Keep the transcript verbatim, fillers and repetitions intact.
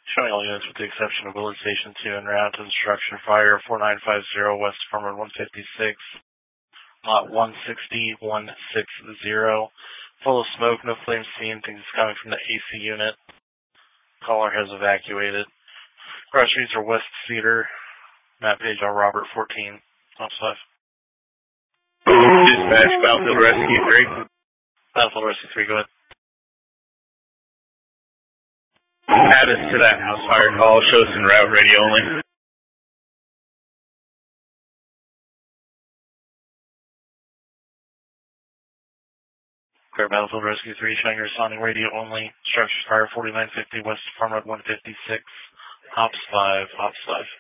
Showing all units with the exception of Willard Station two en route to instruction. Fire four nine five zero West Farm Road one fifty-six. Lot one sixty, one sixty. Full of smoke, no flames seen. Things is coming from the A C unit. Caller has evacuated. Cross streets are West Cedar. Map page on Robert fourteen. Ops five. Dispatch, Battlefield Rescue three. Battlefield Rescue three, go ahead. Add us to that house fire call. Show us en route, radio only. Clear Battlefield Rescue three, showing your responding radio only. Structures fire forty-nine fifty West Farm Road one fifty-six. Ops five, Ops five.